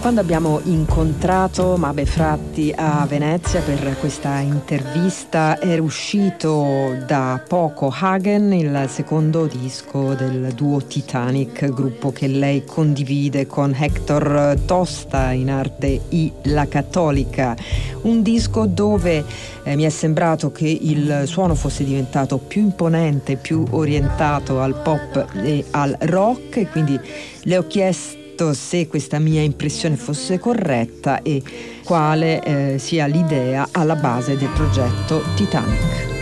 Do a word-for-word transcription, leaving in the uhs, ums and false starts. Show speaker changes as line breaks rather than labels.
Quando abbiamo incontrato Mabe Fratti a Venezia per questa intervista era uscito da poco Hagen, il secondo disco del duo Titanic, gruppo che lei condivide con Hector Tosta, in arte I La Cattolica. Un disco dove eh, mi è sembrato che il suono fosse diventato più imponente, più orientato al pop e al rock, e quindi le ho chiesto se questa mia impressione fosse corretta e quale eh, sia l'idea alla base del progetto Titanic.